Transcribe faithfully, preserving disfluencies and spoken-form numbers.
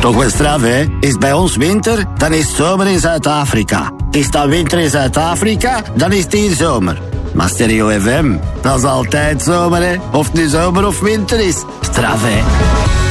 Toch wel straf, hè? Is bij ons winter, dan is het zomer in Zuid-Afrika. Is dat winter in Zuid-Afrika, dan is het hier zomer. Maar Stereo F M, dat is altijd zomer, hè? Of het nu zomer of winter is. Straf, hè?